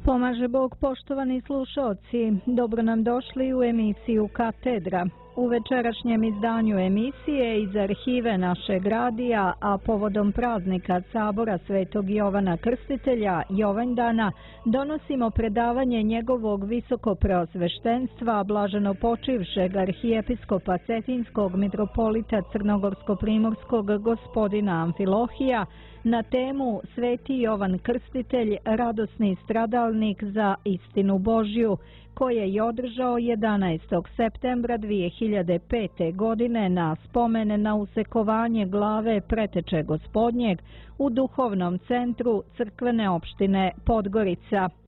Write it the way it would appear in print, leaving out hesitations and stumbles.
Pomaže Bog, poštovani slušalci, dobro nam došli u emisiju Katedra. U večerašnjem izdanju emisije iz arhive našeg radija, a povodom praznika Sabora Svetog Jovana Krstitelja, Jovandana, donosimo predavanje njegovog visokopreosveštenstva, blaženopočivšeg arhijepiskopa Cetinskog mitropolita Crnogorsko-primorskog gospodina Amfilohija, na temu Sveti Jovan Krstitelj, radosni stradalnik za istinu Božju, koje je održao 11. septembra 2005. godine na spomen na usekovanje glave Preteče Gospodnjeg u duhovnom centru crkvene opštine Podgorica.